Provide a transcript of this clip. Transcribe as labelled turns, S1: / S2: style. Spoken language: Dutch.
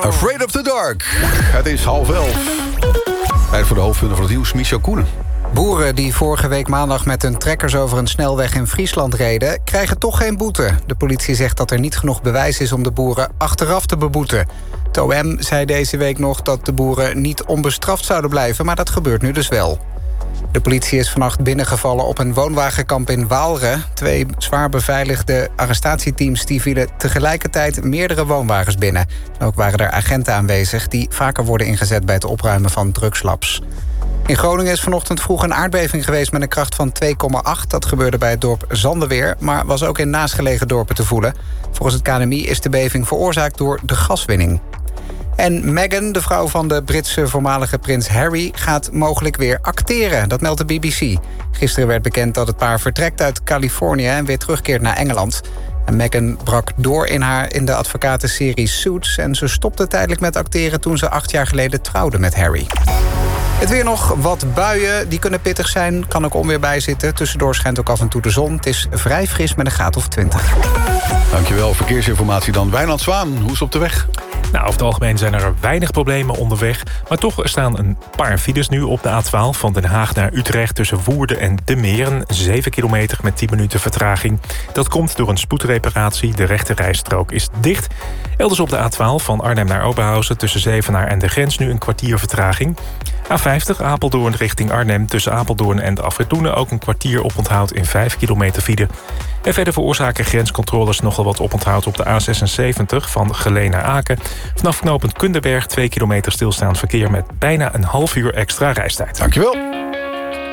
S1: Afraid of the Dark. Het is 10:30. Tijd voor de hoofdpunten van het nieuws. Michel Koenen.
S2: Boeren die vorige week maandag met hun trekkers over een snelweg in Friesland reden, krijgen toch geen boete. De politie zegt dat er niet genoeg bewijs is om de boeren achteraf te beboeten. Het OM zei deze week nog dat de boeren niet onbestraft zouden blijven, maar dat gebeurt nu dus wel. De politie is vannacht binnengevallen op een woonwagenkamp in Waalre. 2 zwaar beveiligde arrestatieteams die vielen tegelijkertijd meerdere woonwagens binnen. Ook waren er agenten aanwezig die vaker worden ingezet bij het opruimen van drugslabs. In Groningen is vanochtend vroeg een aardbeving geweest met een kracht van 2,8. Dat gebeurde bij het dorp Zandeweer, maar was ook in naastgelegen dorpen te voelen. Volgens het KNMI is de beving veroorzaakt door de gaswinning. En Meghan, de vrouw van de Britse voormalige prins Harry, gaat mogelijk weer acteren. Dat meldt de BBC. Gisteren werd bekend dat het paar vertrekt uit Californië en weer terugkeert naar Engeland. En Meghan brak door in de advocatenserie Suits en ze stopte tijdelijk met acteren toen ze 8 jaar geleden trouwde met Harry. Het weer nog, wat buien, die kunnen pittig zijn. Kan ook onweer bij zitten. Tussendoor schijnt ook af en toe de zon. Het is vrij fris met een graad of 20.
S1: Dankjewel. Verkeersinformatie dan. Wijnand Zwaan, hoe is het op de weg?
S3: Nou, over het algemeen zijn er weinig problemen onderweg. Maar toch staan een paar files nu op de A12 van Den Haag naar Utrecht tussen Woerden en De Meren. 7 kilometer met 10 minuten vertraging. Dat komt door een spoedreparatie. De rechte rijstrook is dicht. Elders op de A12 van Arnhem naar Oberhausen tussen Zevenaar en de grens nu een kwartier vertraging. A50 Apeldoorn richting Arnhem tussen Apeldoorn en de Afrit Loenen ook een kwartier oponthoud in 5 kilometer file. En verder veroorzaken grenscontroles nogal wat oponthoud op de A76 van Geleen naar Aken. Vanaf knooppunt Kunderberg 2 kilometer stilstaand verkeer met bijna een half uur extra reistijd.
S1: Dankjewel.